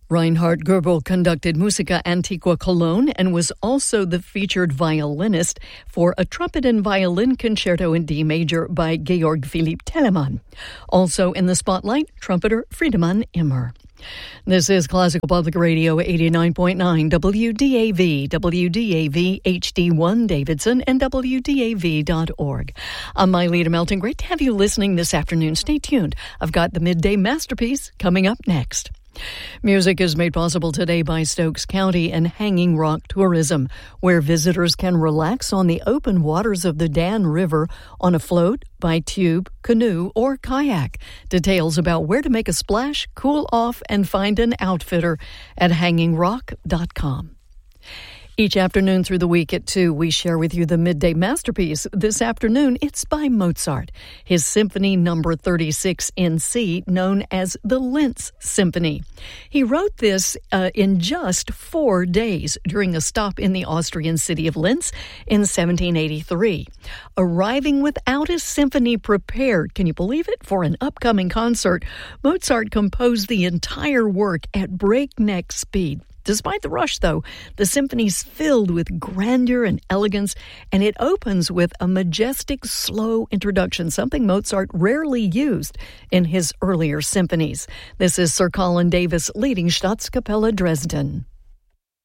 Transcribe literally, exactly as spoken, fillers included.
Reinhard Goebel conducted Musica Antiqua Cologne and was also the featured violinist for a trumpet and violin concerto in D major by Georg Philipp Telemann. Also in the spotlight, trumpeter Friedemann Immer. This is Classical Public Radio eighty-nine point nine W D A V, W D A V H D one Davidson, and W D A V dot org. I'm Myleta Melton. Great to have you listening this afternoon. Stay tuned. I've got the Midday Masterpiece coming up next. Music is made possible today by Stokes County and Hanging Rock Tourism, where visitors can relax on the open waters of the Dan River on a float, by tube, canoe, or kayak. Details about where to make a splash, cool off, and find an outfitter at hanging rock dot com. Each afternoon through the week at two, we share with you the Midday Masterpiece. This afternoon, it's by Mozart, his Symphony Number thirty-six in C, known as the Linz Symphony. He wrote this uh, in just four days during a stop in the Austrian city of Linz in seventeen eighty-three. Arriving without his symphony prepared, can you believe it, for an upcoming concert, Mozart composed the entire work at breakneck speed. Despite the rush, though, the symphony's filled with grandeur and elegance, and it opens with a majestic, slow introduction, something Mozart rarely used in his earlier symphonies. This is Sir Colin Davis leading Staatskapelle Dresden.